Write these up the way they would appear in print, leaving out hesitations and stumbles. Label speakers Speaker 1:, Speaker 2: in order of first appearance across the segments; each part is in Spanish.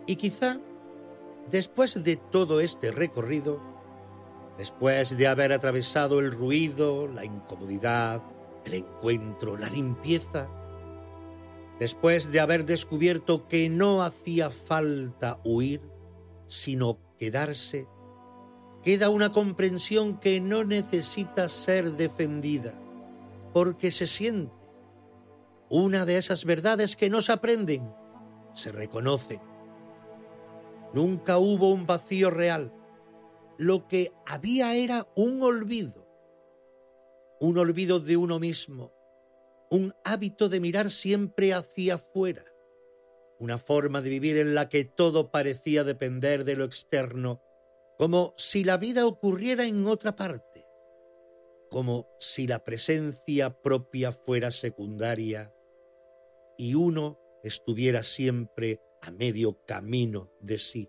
Speaker 1: Y quizá, después de todo este recorrido, después de haber atravesado el ruido, la incomodidad, el encuentro, la limpieza, después de haber descubierto que no hacía falta huir, sino quedarse, queda una comprensión que no necesita ser defendida, porque se siente. Una de esas verdades que no se aprenden, se reconocen. Nunca hubo un vacío real. Lo que había era un olvido de uno mismo, un hábito de mirar siempre hacia afuera, una forma de vivir en la que todo parecía depender de lo externo, como si la vida ocurriera en otra parte, como si la presencia propia fuera secundaria y uno estuviera siempre a medio camino de sí.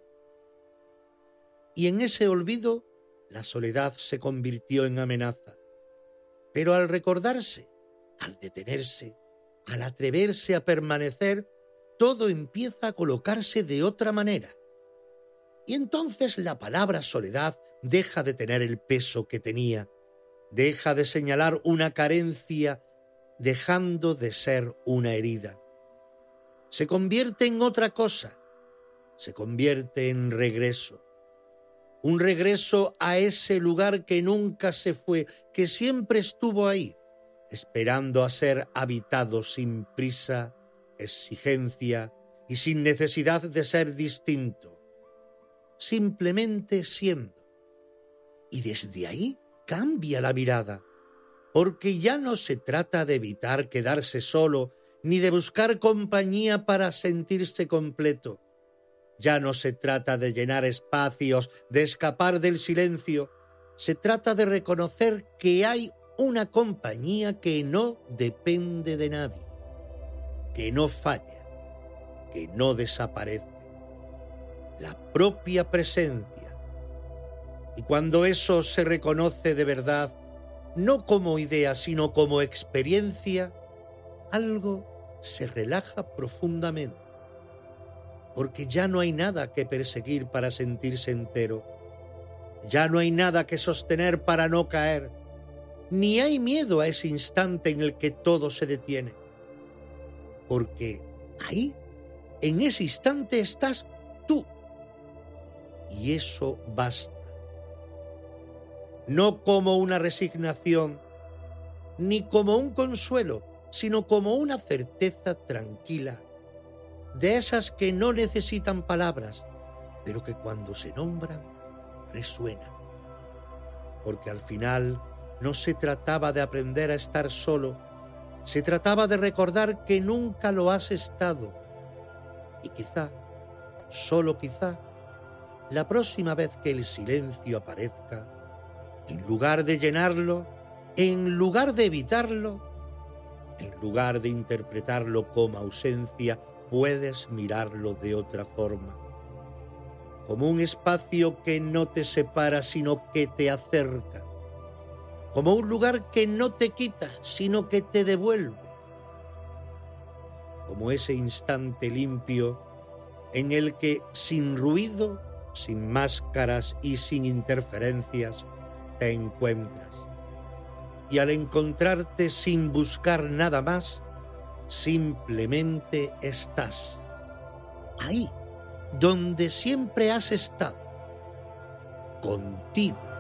Speaker 1: Y en ese olvido, la soledad se convirtió en amenaza. Pero al recordarse, al detenerse, al atreverse a permanecer, todo empieza a colocarse de otra manera. Y entonces la palabra soledad deja de tener el peso que tenía, deja de señalar una carencia, dejando de ser una herida. Se convierte en otra cosa, se convierte en regreso. Un regreso a ese lugar que nunca se fue, que siempre estuvo ahí, esperando a ser habitado sin prisa, exigencia y sin necesidad de ser distinto, simplemente siendo. Y desde ahí cambia la mirada, porque ya no se trata de evitar quedarse solo, ni de buscar compañía para sentirse completo. Ya no se trata de llenar espacios, de escapar del silencio. Se trata de reconocer que hay una compañía que no depende de nadie, que no falla, que no desaparece. La propia presencia. Y cuando eso se reconoce de verdad, no como idea, sino como experiencia, algo se relaja profundamente. Porque ya no hay nada que perseguir para sentirse entero. Ya no hay nada que sostener para no caer. Ni hay miedo a ese instante en el que todo se detiene. Porque ahí, en ese instante, estás tú. Y eso basta. No como una resignación, ni como un consuelo, sino como una certeza tranquila, de esas que no necesitan palabras, pero que cuando se nombran, resuenan. Porque al final no se trataba de aprender a estar solo, se trataba de recordar que nunca lo has estado. Y quizá, solo quizá, la próxima vez que el silencio aparezca, en lugar de llenarlo, en lugar de evitarlo, en lugar de interpretarlo como ausencia, puedes mirarlo de otra forma, como un espacio que no te separa, sino que te acerca, como un lugar que no te quita, sino que te devuelve, como ese instante limpio en el que, sin ruido, sin máscaras y sin interferencias, te encuentras. Y al encontrarte sin buscar nada más, simplemente estás ahí, donde siempre has estado, contigo.